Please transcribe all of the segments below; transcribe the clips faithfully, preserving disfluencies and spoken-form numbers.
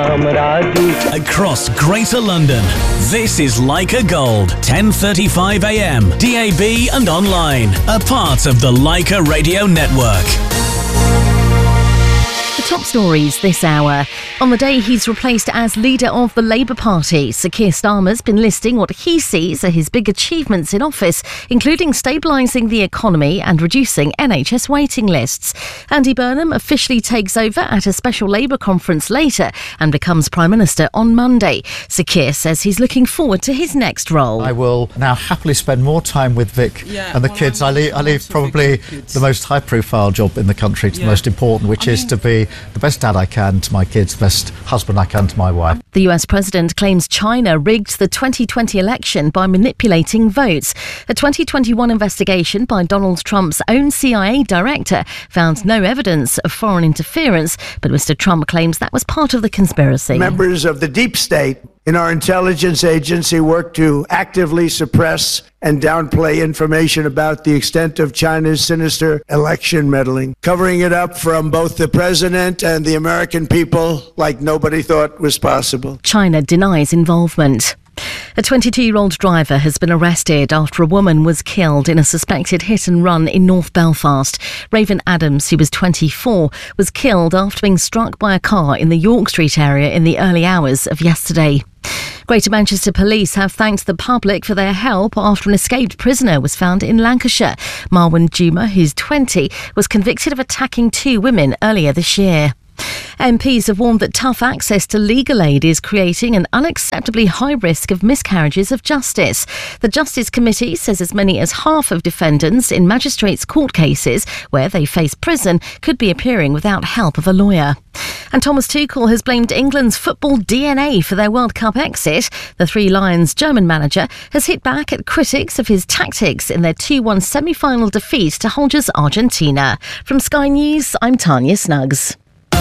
Across Greater London, this is Leica Gold, ten thirty-five a m, D A B and online, a part of the Leica Radio Network. The top stories this hour. On the day he's replaced as leader of the Labour Party, Sir Keir Starmer's been listing what he sees are his big achievements in office, including stabilising the economy and reducing N H S waiting lists. Andy Burnham officially takes over at a special Labour conference later and becomes Prime Minister on Monday. Sir Keir says he's looking forward to his next role. I will now happily spend more time with Vic yeah, and the well, kids. I leave, I leave probably the most high-profile job in the country to yeah. the most important, which I is mean, to be the best dad I can to my kids, the best husband I can to my wife. The U S president claims China rigged the twenty twenty election by manipulating votes. A twenty twenty-one investigation by Donald Trump's own C I A director found no evidence of foreign interference, but Mister Trump claims that was part of the conspiracy. Members of the deep state in our intelligence agency work to actively suppress and downplay information about the extent of China's sinister election meddling, covering it up from both the president and the American people like nobody thought was possible. China denies involvement. A twenty-two-year-old driver has been arrested after a woman was killed in a suspected hit and run in North Belfast. Raven Adams, who was twenty-four, was killed after being struck by a car in the York Street area in the early hours of yesterday. Greater Manchester Police have thanked the public for their help after an escaped prisoner was found in Lancashire. Marwan Juma, who's twenty, was convicted of attacking two women earlier this year. M Ps have warned that tough access to legal aid is creating an unacceptably high risk of miscarriages of justice. The Justice Committee says as many as half of defendants in magistrates' court cases where they face prison could be appearing without help of a lawyer. And Thomas Tuchel has blamed England's football D N A for their World Cup exit. The Three Lions German manager has hit back at critics of his tactics in their two one semi-final defeat to holders Argentina. From Sky News, I'm Tanya Snuggs.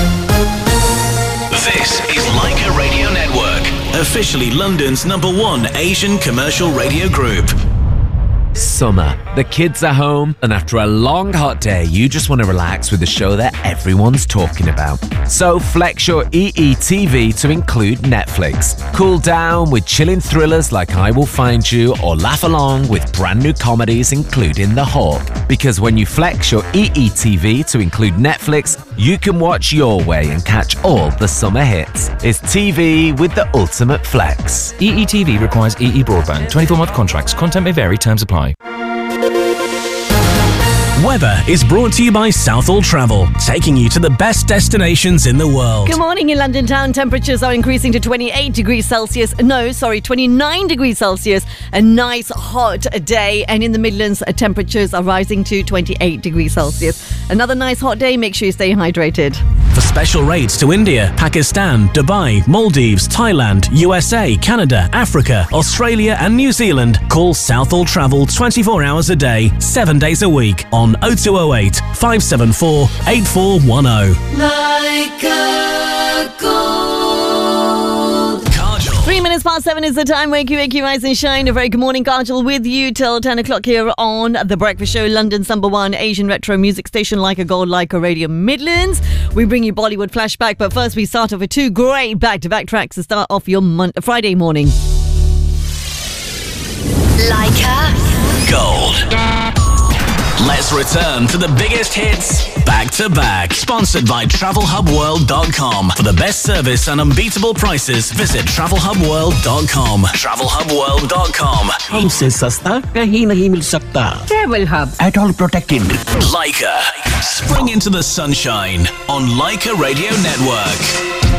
This is Leica Radio Network, officially London's number one Asian commercial radio group. Summer. The kids are home, and after a long hot day, you just want to relax with a show that everyone's talking about. So flex your E E T V to include Netflix. Cool down with chilling thrillers like I Will Find You, or laugh along with brand new comedies including The Hawk. Because when you flex your E E T V to include Netflix, you can watch your way and catch all the summer hits. It's T V with the ultimate flex. E E T V requires E E broadband. twenty-four month contracts. Content may vary. Terms apply. Weather is brought to you by Southall Travel, taking you to the best destinations in the world. Good morning in London town. Temperatures are increasing to twenty-eight degrees Celsius. No, sorry, twenty-nine degrees Celsius. A nice hot day. And in the Midlands, temperatures are rising to twenty-eight degrees Celsius. Another nice hot day. Make sure you stay hydrated. For special rates to India, Pakistan, Dubai, Maldives, Thailand, U S A, Canada, Africa, Australia and New Zealand, call Southall Travel twenty-four hours a day, seven days a week on oh two oh eight, five seven four, eight four one oh. Leica Gold. Kajal. Three minutes past seven is the time. Wake you, wake you, rise and shine. A very good morning, Kajal, with you till ten o'clock here on The Breakfast Show, London's number one Asian retro music station, Leica Gold, Leica Radio Midlands. We bring you Bollywood flashback, but first we start off with two great back-to-back tracks to start off your mon- Friday morning. Leica Gold. Let's return to the biggest hits back to back. Sponsored by travel hub world dot com. For the best service and unbeatable prices, visit travel hub world dot com. travel hub world dot com. हमसे सस्ता कहीं नहीं मिल सकता. Travel Hub. At all protected. Leica. Spring into the sunshine on Leica Radio Network.